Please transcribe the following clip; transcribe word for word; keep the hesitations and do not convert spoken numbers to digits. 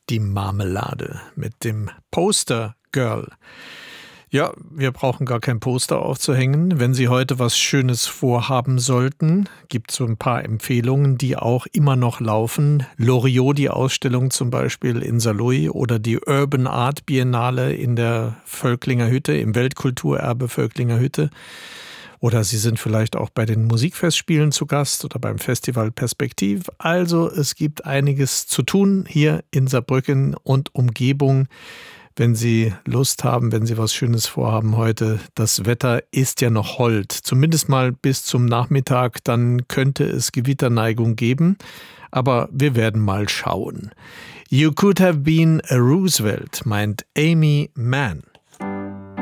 die Marmelade mit dem Poster Girl. Ja, wir brauchen gar kein Poster aufzuhängen. Wenn Sie heute was Schönes vorhaben sollten, gibt es so ein paar Empfehlungen, die auch immer noch laufen. Loriot, die Ausstellung zum Beispiel in Saarlouis oder die Urban Art Biennale in der Völklinger Hütte, im Weltkulturerbe Völklinger Hütte. Oder Sie sind vielleicht auch bei den Musikfestspielen zu Gast oder beim Festival Perspektiv. Also es gibt einiges zu tun hier in Saarbrücken und Umgebung. Wenn Sie Lust haben, wenn Sie was Schönes vorhaben heute, das Wetter ist ja noch hold. Zumindest mal bis zum Nachmittag, dann könnte es Gewitterneigung geben. Aber wir werden mal schauen. You could have been a Roosevelt, meint Amy Mann.